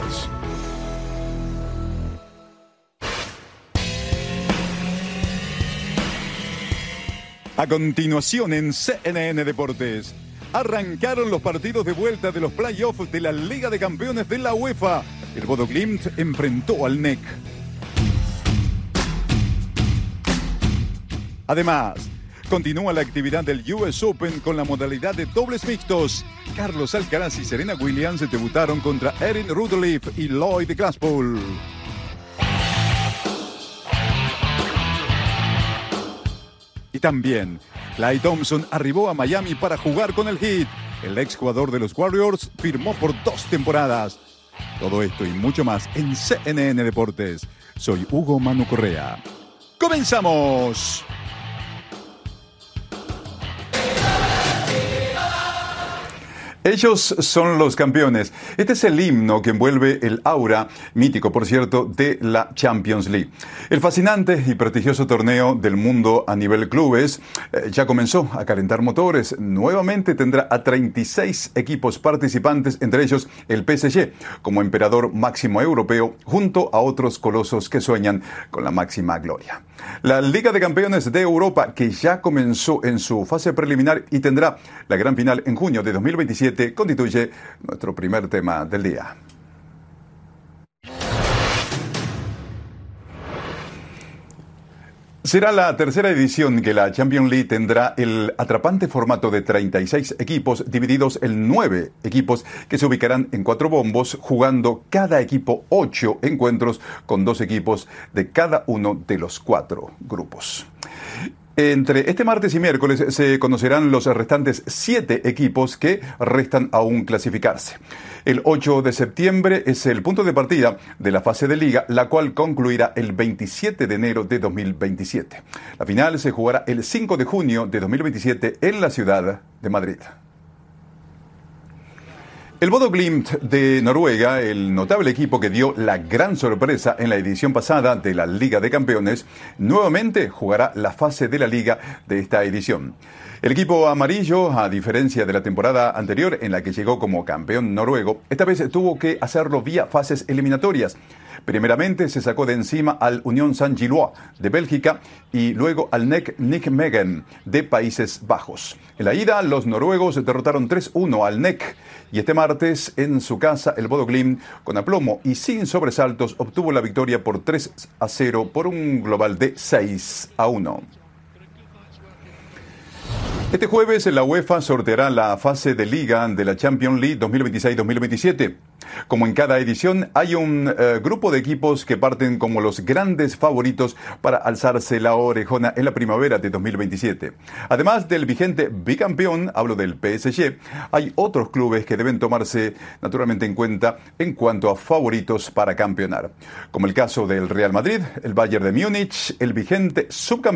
Deportes. A continuación en CNN Deportes, arrancaron los partidos de vuelta de los playoffs de la Liga de Campeones de la UEFA. El Bodo Glimt enfrentó al NEC. Además, continúa la actividad del US Open con la modalidad de dobles mixtos. Carlos Alcaraz y Serena Williams debutaron contra Erin Rudolph y Lloyd Glasspool. Y también, Klay Thompson arribó a Miami para jugar con el Heat. El exjugador de los Warriors firmó por 2 temporadas. Todo esto y mucho más en CNN Deportes. Soy Hugo Manu Correa. ¡Comenzamos! Ellos son los campeones. Este es el himno que envuelve el aura, mítico por cierto, de la Champions League. El fascinante y prestigioso torneo del mundo a nivel clubes ya comenzó a calentar motores. Nuevamente tendrá a 36 equipos participantes, entre ellos el PSG, como emperador máximo europeo, junto a otros colosos que sueñan con la máxima gloria. La Liga de Campeones de Europa, que ya comenzó en su fase preliminar y tendrá la gran final en junio de 2027, constituye nuestro primer tema del día. Será la tercera edición que la Champions League tendrá el atrapante formato de 36 equipos divididos en 9 equipos que se ubicarán en 4 bombos, jugando cada equipo 8 encuentros con 2 equipos de cada uno de los 4 grupos. Entre este martes y miércoles se conocerán los restantes 7 equipos que restan aún clasificarse. El 8 de septiembre es el punto de partida de la fase de liga, la cual concluirá el 27 de enero de 2027. La final se jugará el 5 de junio de 2027 en la ciudad de Madrid. El Bodo Glimt de Noruega, el notable equipo que dio la gran sorpresa en la edición pasada de la Liga de Campeones, nuevamente jugará la fase de la Liga de esta edición. El equipo amarillo, a diferencia de la temporada anterior en la que llegó como campeón noruego, esta vez tuvo que hacerlo vía fases eliminatorias. Primeramente se sacó de encima al Unión Saint-Gilloise de Bélgica y luego al NEC Nijmegen de Países Bajos. En la ida, los noruegos derrotaron 3-1 al NEC y este martes en su casa el Bodo Glimt, con aplomo y sin sobresaltos, obtuvo la victoria por 3-0 por un global de 6-1. Este jueves la UEFA sorteará la fase de liga de la Champions League 2026-2027. Como en cada edición, hay un grupo de equipos que parten como los grandes favoritos para alzarse la orejona en la primavera de 2027. Además del vigente bicampeón, hablo del PSG, hay otros clubes que deben tomarse naturalmente en cuenta en cuanto a favoritos para campeonar. Como el caso del Real Madrid, el Bayern de Múnich, el vigente subcampeón